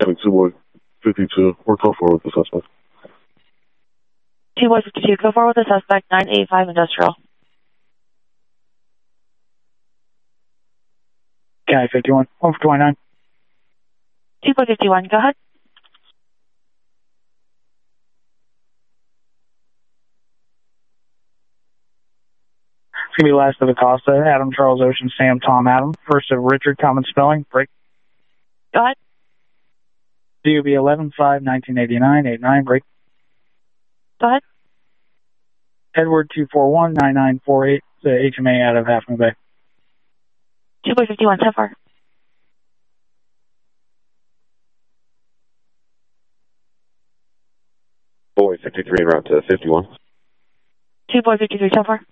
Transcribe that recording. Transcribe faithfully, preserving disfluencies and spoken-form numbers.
Having two boy fifty-two, or go forward with the suspect. two boy fifty-two, go forward with the suspect, nine eight five Industrial. Guy fifty-one, one for twenty-nine. two boy fifty-one, go ahead. It's going to be last of Acosta, Adam, Charles, Ocean, Sam, Tom, Adam. First of Richard, common spelling, break. Go ahead. D O B eleven five nineteen eighty-nine, eighty-nine, break. Go ahead. Edward two four one nine nine four eight, the H M A out of Half Moon Bay. two boy fifty-one, so far. Boy fifty-three en route to fifty-one. two boy fifty-three, so far.